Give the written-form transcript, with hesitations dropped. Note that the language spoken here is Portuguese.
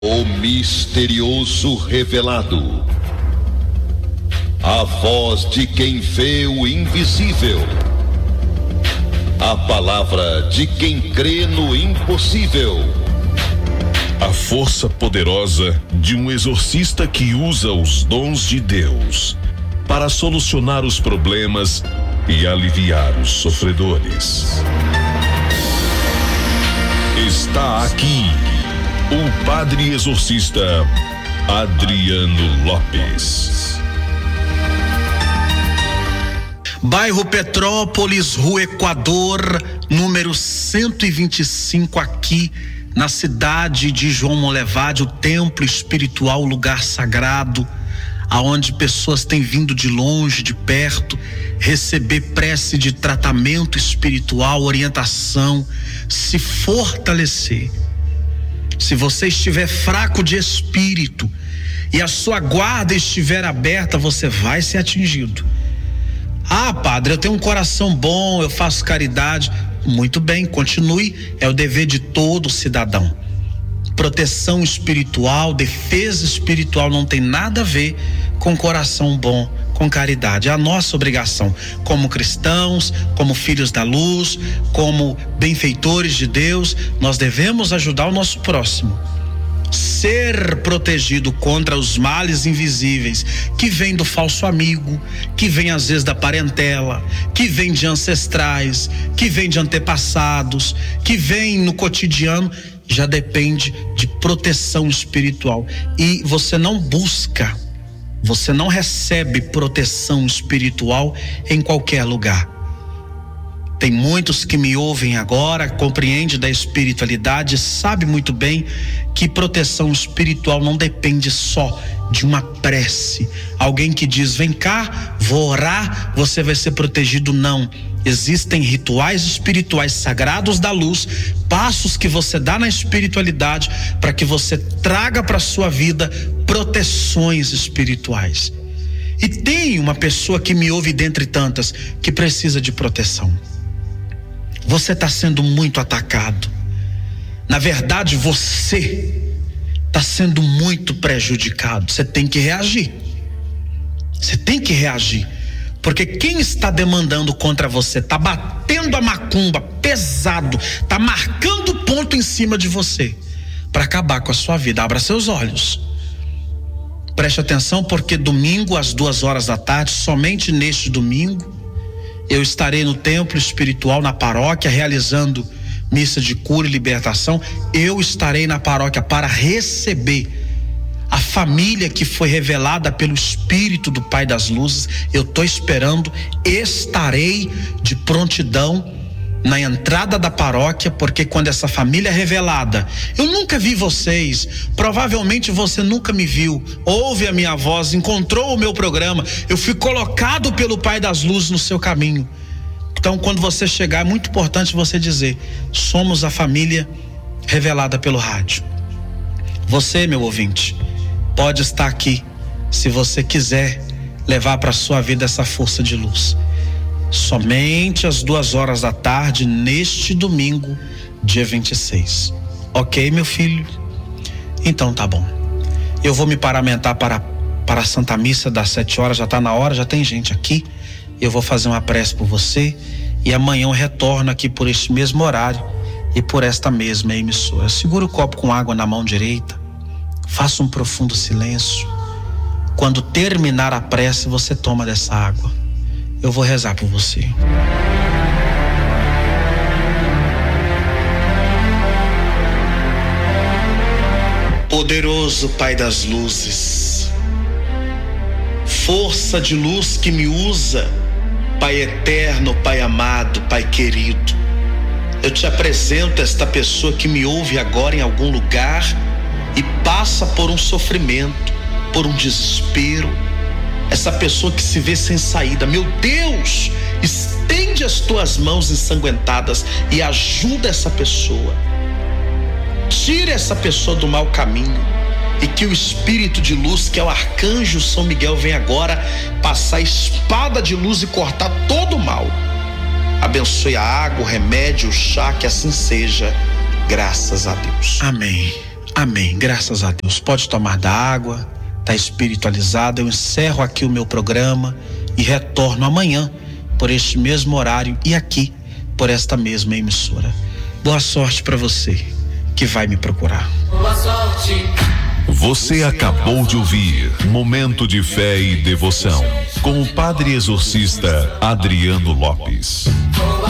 O misterioso revelado. A voz de quem vê o invisível. A palavra de quem crê no impossível. A força poderosa de um exorcista que usa os dons de Deus para solucionar os problemas e aliviar os sofredores. Está aqui o padre exorcista Adriano Lopes. Bairro Petrópolis, Rua Equador, número 125, aqui na cidade de João Molevade, o templo espiritual, lugar sagrado, aonde pessoas têm vindo de longe, de perto, receber prece de tratamento espiritual, orientação, se fortalecer. Se você estiver fraco de espírito e a sua guarda estiver aberta, você vai ser atingido. Ah, padre, eu tenho um coração bom, eu faço caridade. Muito bem, continue, é o dever de todo cidadão. Proteção espiritual, defesa espiritual não tem nada a ver com coração bom, com caridade. É a nossa obrigação, como cristãos, como filhos da luz, como benfeitores de Deus, nós devemos ajudar o nosso próximo. Ser protegido contra os males invisíveis que vêm do falso amigo, que vem às vezes da parentela, que vem de ancestrais, que vem de antepassados, que vem no cotidiano, já depende de proteção espiritual. E você não busca, você não recebe proteção espiritual em qualquer lugar. Tem muitos que me ouvem agora, compreendem da espiritualidade, sabe muito bem que proteção espiritual não depende só de uma prece. Alguém que diz, vem cá, vou orar, você vai ser protegido. Não. Existem rituais espirituais sagrados da luz, passos que você dá na espiritualidade para que você traga para a sua vida proteções espirituais. E tem uma pessoa que me ouve dentre tantas que precisa de proteção. Você está sendo muito atacado. Na verdade, você está sendo muito prejudicado. Você tem que reagir. Você tem que reagir. Porque quem está demandando contra você, está batendo a macumba pesado, está marcando ponto em cima de você para acabar com a sua vida. Abra seus olhos. Preste atenção, porque domingo às 2 da tarde, somente neste domingo, eu estarei no templo espiritual, na paróquia, realizando missa de cura e libertação. Eu estarei na paróquia para receber a família que foi revelada pelo Espírito do Pai das Luzes. Eu estou esperando, estarei de prontidão na entrada da paróquia, porque quando essa família é revelada, eu nunca vi vocês, provavelmente você nunca me viu, ouve a minha voz, encontrou o meu programa, eu fui colocado pelo Pai das Luzes no seu caminho. Então, quando você chegar, é muito importante você dizer, somos a família revelada pelo rádio. Você, meu ouvinte, pode estar aqui, se você quiser levar para a sua vida essa força de luz. Somente às 2 da tarde, neste domingo, dia 26. Ok, meu filho? Então tá bom. Eu vou me paramentar para a Santa Missa das 7 horas, já tá na hora, já tem gente aqui. Eu vou fazer uma prece por você e amanhã eu retorno aqui por este mesmo horário e por esta mesma emissora. Segura o copo com água na mão direita, faça um profundo silêncio. Quando terminar a prece, você toma dessa água. Eu vou rezar por você. Poderoso Pai das Luzes, força de luz que me usa, Pai eterno, Pai amado, Pai querido, eu te apresento esta pessoa que me ouve agora em algum lugar e passa por um sofrimento, por um desespero. Essa pessoa que se vê sem saída, meu Deus, estende as tuas mãos ensanguentadas e ajuda essa pessoa. Tira essa pessoa do mau caminho e que o Espírito de luz, que é o arcanjo São Miguel, venha agora passar a espada de luz e cortar todo o mal. Abençoe a água, o remédio, o chá, que assim seja, graças a Deus. Amém. Amém. Graças a Deus. Pode tomar da água, está espiritualizado. Eu encerro aqui o meu programa e retorno amanhã por este mesmo horário e aqui por esta mesma emissora. Boa sorte para você que vai me procurar. Boa sorte. Você acabou de ouvir Momento de Fé e Devoção com o Padre Exorcista Adriano Lopes.